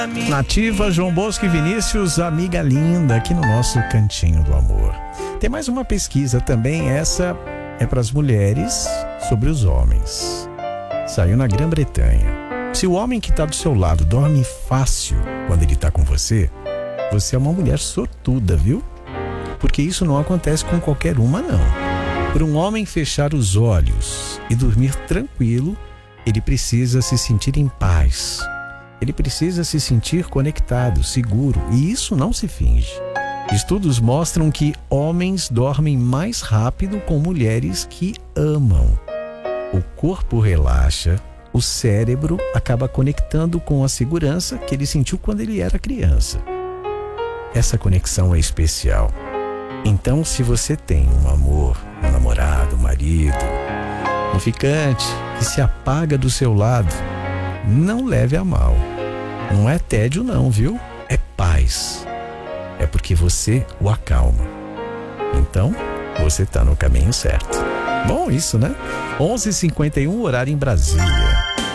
Nativa, João Bosco e Vinícius, amiga linda, aqui no nosso Cantinho do Amor. Tem mais uma pesquisa também, essa é para as mulheres sobre os homens. Saiu na Grã-Bretanha. Se o homem que está do seu lado dorme fácil quando ele está com você, você é uma mulher sortuda, viu? Porque isso não acontece com qualquer uma, não. Para um homem fechar os olhos e dormir tranquilo, ele precisa se sentir em paz. Ele precisa se sentir conectado, seguro, e isso não se finge. Estudos mostram que homens dormem mais rápido com mulheres que amam. O corpo relaxa, o cérebro acaba conectando com a segurança que ele sentiu quando ele era criança. Essa conexão é especial. Então, se você tem um amor, um namorado, um marido, um ficante que se apaga do seu lado, não leve a mal. Não é tédio não, viu? É paz. É porque você o acalma. Então, você está no caminho certo. Bom isso, né? 11h51, horário em Brasília.